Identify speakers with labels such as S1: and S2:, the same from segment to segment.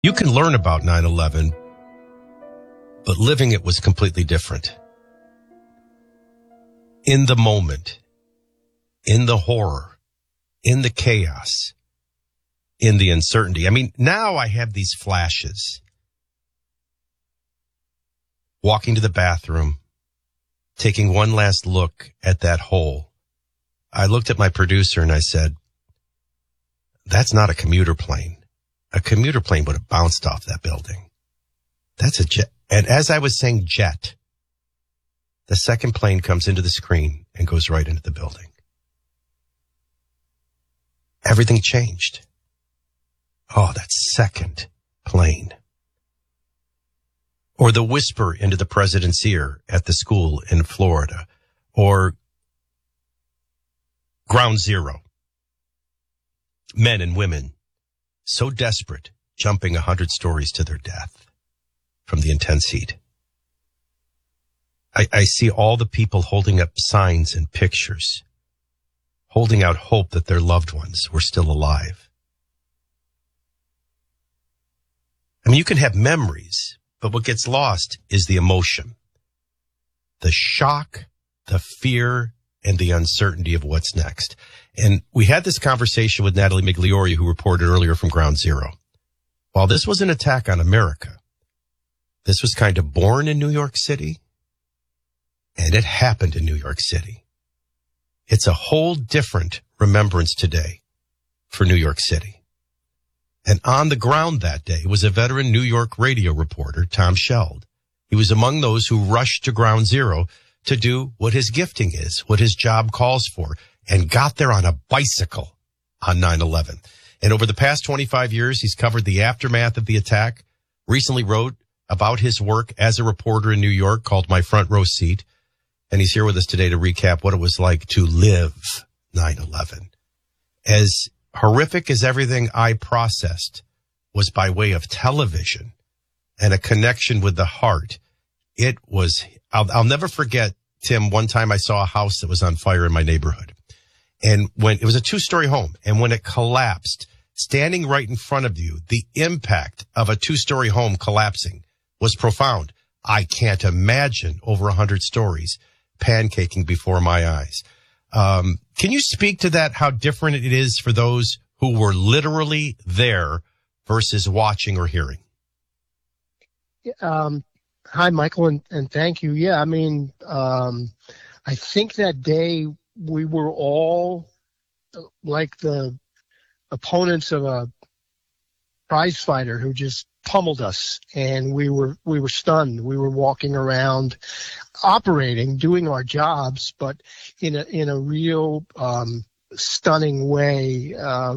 S1: You can learn about 9/11, but living it was completely different. In the moment, in the horror, in the chaos, in the uncertainty. I mean, now I have these flashes. Walking to the bathroom, taking one last look at that hole. I looked at my producer and I said, that's not a commuter plane. A commuter plane would have bounced off that building. That's a jet. And as I was saying jet, the second plane comes into the screen and goes right into the building. Everything changed. Oh, that second plane. Or the whisper into the president's ear at the school in Florida. Or Ground Zero. Men and women so desperate, jumping 100 stories to their death from the intense heat. I see all the people holding up signs and pictures, holding out hope that their loved ones were still alive. I mean, you can have memories, but what gets lost is the emotion, the shock, the fear, and the uncertainty of what's next. And we had this conversation with Natalie Migliori, who reported earlier from Ground Zero. While this was an attack on America, this was kind of born in New York City, and it happened in New York City. It's a whole different remembrance today for New York City. And on the ground that day was a veteran New York radio reporter, Tom Sheld. He was among those who rushed to Ground Zero to do what his gifting is, what his job calls for, and got there on a bicycle on 9/11. And over the past 25 years, he's covered the aftermath of the attack, recently wrote about his work as a reporter in New York called My Front Row Seat. And he's here with us today to recap what it was like to live 9/11. As horrific as everything I processed was by way of television and a connection with the heart, it was, I'll never forget, Tim, one time I saw a house that was on fire in my neighborhood. And when it was a 2-story home, and when it collapsed, standing right in front of you, the impact of a 2-story home collapsing was profound. I can't imagine over 100 stories pancaking before my eyes. Can you speak to that, how different it is for those who were literally there versus watching or hearing?
S2: Hi, Michael, and thank you. Yeah, I mean, I think that day we were all like the opponents of a prize fighter who just pummeled us, and we were stunned. We were walking around, operating, doing our jobs, but in a real stunning way.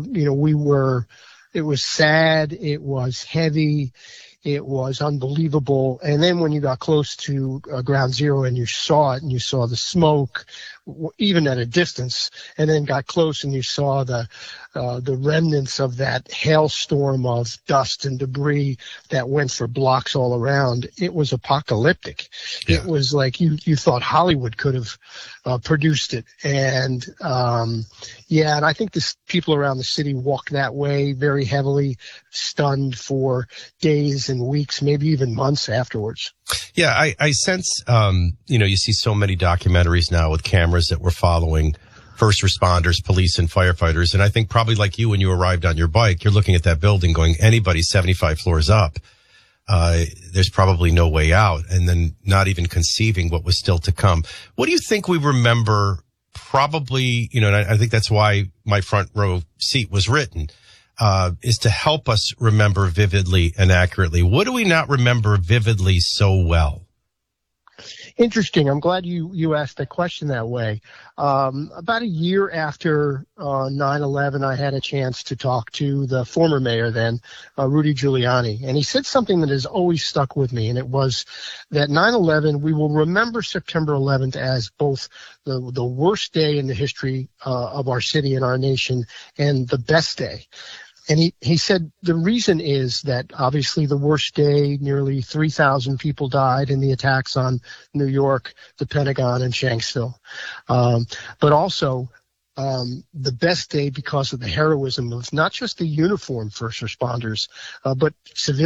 S2: It was sad, it was heavy, it was unbelievable. And then when you got close to Ground Zero and you saw it and you saw the smoke, even at a distance, and then got close and you saw the remnants of that hailstorm of dust and debris that went for blocks all around, it was apocalyptic. Yeah. It was like you thought Hollywood could have produced it. And and I think people around the city walked that way very heavily, stunned for days and weeks, maybe even months afterwards.
S1: Yeah, I sense, you see so many documentaries now with cameras that were following first responders, police, and firefighters. And I think probably like you, when you arrived on your bike, you're looking at that building going, anybody 75 floors up, there's probably no way out. And then not even conceiving what was still to come. What do you think we remember? Probably, and I think that's why My Front Row Seat was written, is to help us remember vividly and accurately. What do we not remember vividly so well?
S2: Interesting. I'm glad you asked that question that way. About a year after 9/11, I had a chance to talk to the former mayor then, Rudy Giuliani, and he said something that has always stuck with me, and it was that 9/11, we will remember September 11th as both the worst day in the history of our city and our nation and the best day. And he said the reason is that obviously the worst day, nearly 3,000 people died in the attacks on New York, the Pentagon, and Shanksville. But also the best day because of the heroism of not just the uniformed first responders, but civilians.